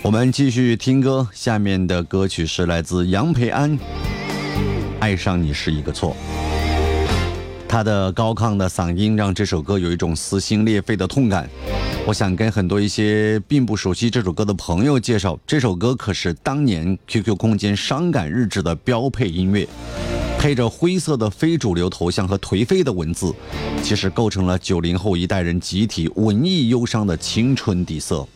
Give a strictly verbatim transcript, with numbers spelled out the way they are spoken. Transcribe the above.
我们继续听歌，下面的歌曲是来自杨培安，《爱上你是一个错》。他的高亢的嗓音让这首歌有一种撕心裂肺的痛感。我想跟很多一些并不熟悉这首歌的朋友介绍，这首歌可是当年 Q Q 空间伤感日志的标配音乐，配着灰色的非主流头像和颓废的文字，其实构成了九零后一代人集体文艺忧伤的青春底色。